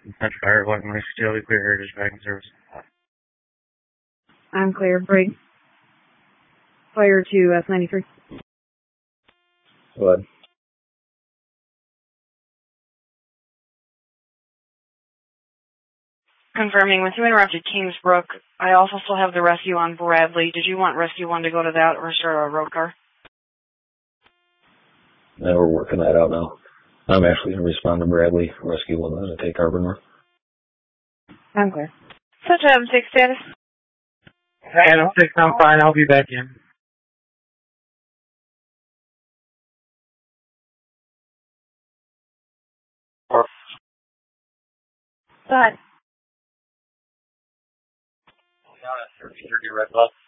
That's fire, what my still clear air dispatching service. I'm clear. Brig. Fire to S93. Go ahead. Confirming, with you interrupted Kingsbrook, I also still have the rescue on Bradley. Did you want Rescue 1 to go to that or start a road car? Yeah, we're working that out now. I'm actually going to respond to Bradley. Rescue 1 to take Harbor North. I'm clear. Such 6 status. Adam 6, I'm fine. I'll be back in. Go ahead. Security red bus.